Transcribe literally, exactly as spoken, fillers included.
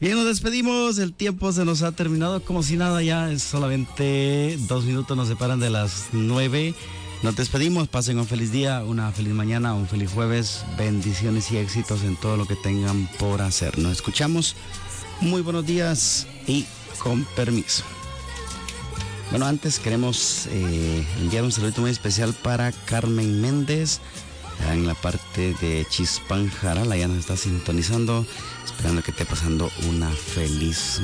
Bien, nos despedimos, el tiempo se nos ha terminado como si nada, ya es solamente dos minutos nos separan de las nueve. Nos despedimos, pasen un feliz día, una feliz mañana, un feliz jueves, bendiciones y éxitos en todo lo que tengan por hacer. Nos escuchamos, muy buenos días y con permiso. Bueno, antes queremos eh, enviar un saludo muy especial para Carmen Méndez, en la parte de Chispanjarala, ya nos está sintonizando, esperando que esté pasando una feliz